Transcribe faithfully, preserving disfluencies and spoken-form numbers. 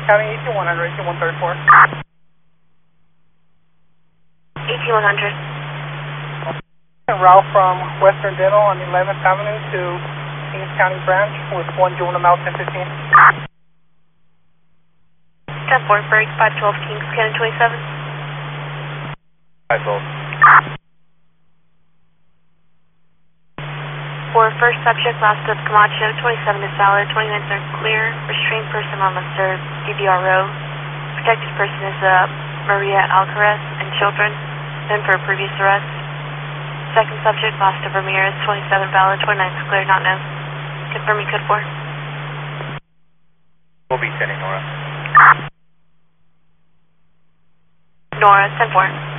County, eighteen one hundred, eighteen one thirty-four. eighteen one hundred. Route from Western Dental on eleventh Avenue to Kings County Branch with one juvenile male ten fifteen. ten four, Berg, five twelve, Kings County twenty-seven. five twelve. For first subject, last of Camacho, twenty-seven is valid, twenty-nine are clear, restrained person on observed, D V R O. Protected person is uh, Maria Alcaraz and children, then for a previous arrest. Second subject, last of Ramirez, twenty-seven valid, twenty-nine is clear, not known. Confirming code four. We'll be sending Nora. Nora, ten four.